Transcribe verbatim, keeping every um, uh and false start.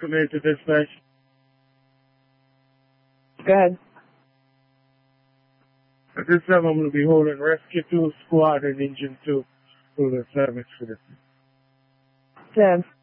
Command to dispatch. Go ahead. At this time, I'm going to be holding Rescue two Squad and Engine two for the service for this. Ten.